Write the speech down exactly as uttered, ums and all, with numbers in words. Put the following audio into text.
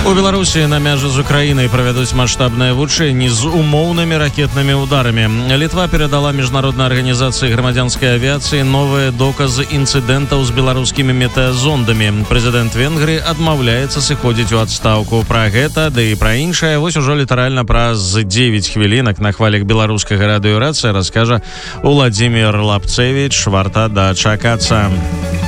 У Беларусі на мяжы з Украінай правядуць маштабныя вучэнні з умоўнымі ракетнымі ударамі. Літва перадала міжнароднай арганізацыі грамадзянскай авіяцыі новыя доказы інцыдэнтаў з беларускімі метэазондамі. Прэзідэнт Венгрыі адмаўляецца сыходзіць у адстаўку. Пра гэта, ды і пра іншае вось ужо літаральна праз дзевяць хвілінак на хвалях беларускага радыёрацыя раскажа Уладзімір Лапцевіч. Варта дачакацца.